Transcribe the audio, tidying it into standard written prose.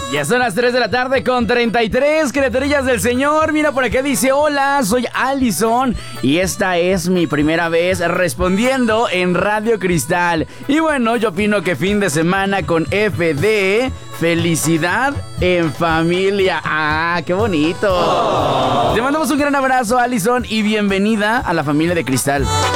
Ya son las 3 de la tarde con 33 criaturillas del Señor. Mira por acá, dice: hola, soy Allison y esta es mi primera vez respondiendo en Radio Cristal. Y bueno, yo opino que fin de semana con FD, felicidad en familia. ¡Ah, qué bonito! Te mandamos un gran abrazo, Allison, y bienvenida a la familia de Cristal.